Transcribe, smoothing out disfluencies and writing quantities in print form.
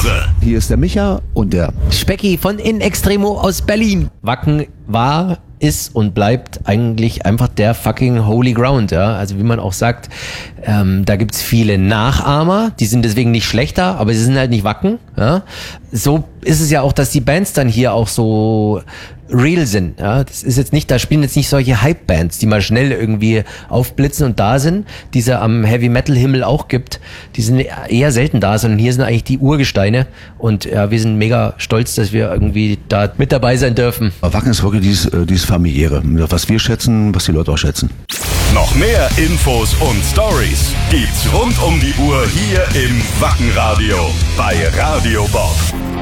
Woche. Hier ist der Micha und der Specki von In Extremo aus Berlin. Wacken war, ist und bleibt eigentlich einfach der fucking Holy Ground, ja. Also wie man auch sagt, da gibt's viele Nachahmer, die sind deswegen nicht schlechter, aber sie sind halt nicht Wacken, ja. So ist es ja auch, dass die Bands dann hier auch so real sind, ja. Das ist jetzt nicht, da spielen jetzt nicht solche Hype-Bands, die mal schnell irgendwie aufblitzen und da sind, die es ja am Heavy-Metal-Himmel auch gibt, die sind eher selten da, sondern hier sind eigentlich die Urgesteine und ja, wir sind mega stolz, dass wir irgendwie da mit dabei sein dürfen. Wacken ist wirklich dieses Familiäre, was wir schätzen, was die Leute auch schätzen. Noch mehr Infos und Stories gibt's rund um die Uhr hier im Wackenradio bei Radio Bob.